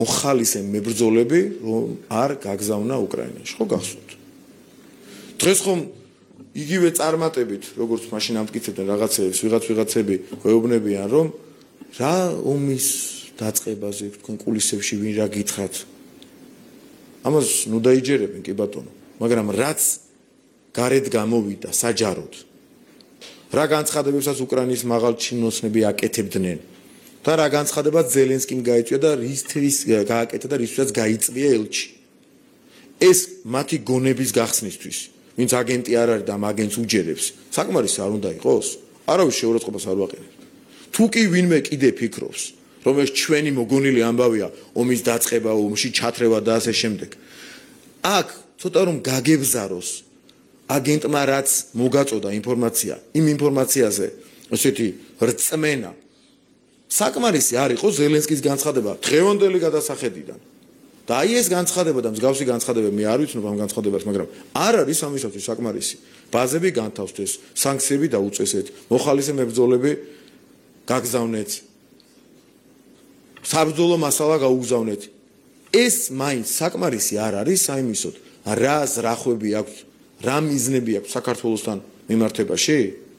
მოხალისე მებრძოლები რომ არ გაგზავნა უკრაინაში ხო გახსოვთ დღეს ხომ იგივე წარმატებით როგორც მაშინ ამტკიცებდნენ რაღაცეებს ვიღაცები გვეუბნებიან რომ რა ომის დაწყებაზე თქვენ კულისებში ვინ რა გითხრათ ამას ნუ დაიჯერებენ კი ბატონო მაგრამ რაც გარეთ გამოვიდა საჯაროდ რა განცხადებებსაც უკრაინის მაღალჩინოსნები აკეთებდნენ და რა განცხადება ზელენსკიმ გაიწვია და რისთვის გააკეთა და რისთვისაც გაიწვია ელჩი ეს მათი გონების გახსნისთვის ვინც აგენტი არ არის და ამ აგენტს უჯერებს საკმარისი არ უნდა იყოს არავის შეურაცხყოფას არ ვაყენებ თუ კი ვინმე კიდე ფიქრობს რომ ეს ჩვენი მოგონილი ამბავია ომის დაწყება ომში ჩათრევა და ასე შემდეგ აქ ცოტა რომ გაგებზაროს აგენტმა რაც მოგაწოდა ინფორმაცია იმ ინფორმაციაზე ესეთი რწმენა საკმარისი არ იყო ზელენსკის განცხადება დღევანდელი გადასახედიდან და აი ეს განცხადება და მსგავსი განცხადება მე არ ვიცნობ ამ განცხადებას მაგრამ არ არის ამისათვის საკმარისი ბაზები განთავსდეს სანქციები დაუწესეთ მოხალისე მებრძოლები გაგზავნეთ საბრძოლო მასალა გაუგზავნეთ ეს მაინც საკმარისი არ არის საიმისოდ რა ზრახვები აქვს რა მიზნები აქვს საქართველოსთან მიმართებაში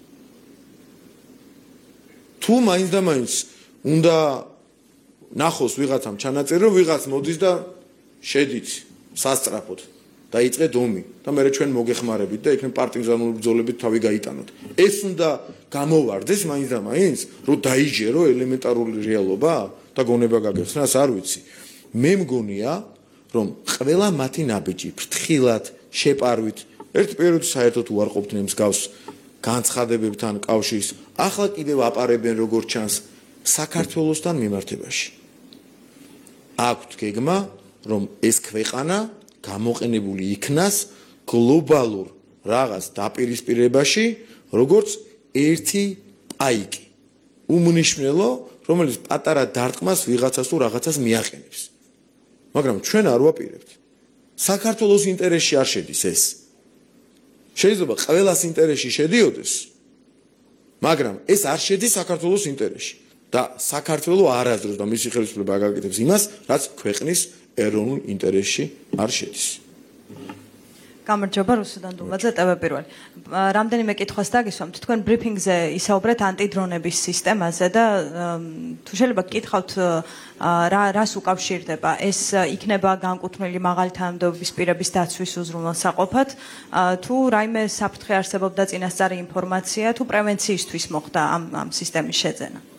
თუ მაინც და მაინც უნდა ნახოს ვიღაცამ ჩანაწერი რომ ვიღაც მოდის და შედით სასწრაფოდ დაიწყეთ ომი და მე ჩვენ მოგეხმარებით და იქნებ პარტიზანული ბრძოლებით თავი გაიტანოთ ეს უნდა გამოვარდეს მაინც და მაინც რომ დაიჯერო ელემენტარული რეალობა და გონება გაგეხსნას არ ვიცი მე მგონია რომ ყველა მათი ნაბიჯი ფრთხილად შეპარვით ერთ პერიოდში საერთოდ უარყოფდნენ მსგავს განცხადებებთან კავშირს ახლა კიდევ აპარებენ როგორც ჩანს საქართველოსთან მიმართებაში აქვთ გეგმა რომ ეს ქვეყანა გამოყენებული იქნას გლობალურ რაღაც დაპირისპირებაში როგორც ერთი პაიკი უმნიშვნელო რომელიც პატარა დარტყმას ვიღაცას თუ რაღაცას მიაყენებს მაგრამ ჩვენ არ ვაპირებთ საქართველოს ინტერესში არ შედის ეს შეიძლება ყველას ინტერესში შედიოდეს მაგრამ ეს არ შედის საქართველოს ინტერესში და საქართველო არასდროს და მისი ხელისუფლება აგაკეთებს იმას რაც ქვეყნის ეროვნულ ინტერესში არ შედის გამარჯობა რუსუდან დუმაძე ტევ1 რამდენიმე კითხვას დაგისვამთ თქვენ ბრიფინგზე ისაუბრეთ ანტიდრონების სისტემაზე და თუ შეიძლება გკითხავთ რას უკავშირდება ეს იქნება განკუთვნილი მაღალი თანამდებობის პირების დაცვის უზრუნველსაყოფად თუ რაიმე საფრთხე არსებობდა წინასწარი ინფორმაცია თუ პრევენციისთვის მოხდა ამ სისტემის შეძენა